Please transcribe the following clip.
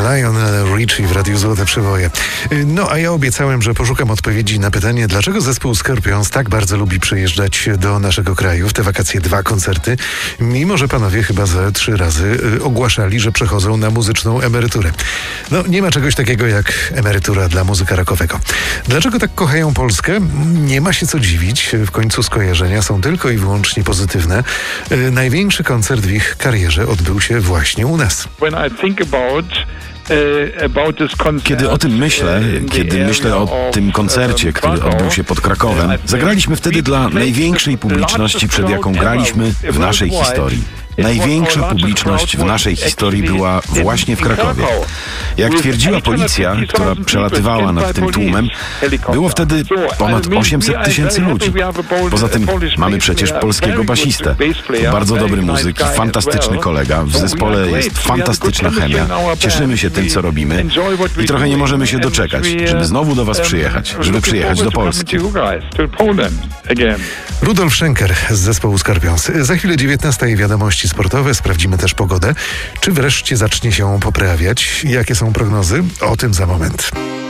Lionel Richie w Radiu Złote Przeboje. No a ja obiecałem, że poszukam odpowiedzi na pytanie, dlaczego zespół Scorpions tak bardzo lubi przyjeżdżać do naszego kraju. W te wakacje 2 koncerty, mimo że panowie chyba ze 3 razy ogłaszali, że przechodzą na muzyczną emeryturę. No nie ma czegoś takiego jak emerytura dla muzyka rockowego. Dlaczego tak kochają Polskę? Nie ma się co dziwić. W końcu skojarzenia są tylko i wyłącznie pozytywne. Największy koncert w ich karierze odbył się właśnie u nas. Kiedy o tym myślę, kiedy myślę o tym koncercie, który odbył się pod Krakowem, zagraliśmy wtedy dla największej publiczności, przed jaką graliśmy w naszej historii. Największa publiczność w naszej historii była właśnie w Krakowie. Jak twierdziła policja, która przelatywała nad tym tłumem, było wtedy ponad 800 000 ludzi. Poza tym mamy przecież polskiego basistę. To bardzo dobry muzyk, fantastyczny kolega. W zespole jest fantastyczna chemia. Cieszymy się tym, co robimy i trochę nie możemy się doczekać, żeby znowu do was przyjechać, żeby przyjechać do Polski. Rudolf Schenker z zespołu Scorpions. Za chwilę 19:00 wiadomości sportowe. Sprawdzimy też pogodę. Czy wreszcie zacznie się poprawiać? Jakie są prognozy? O tym za moment.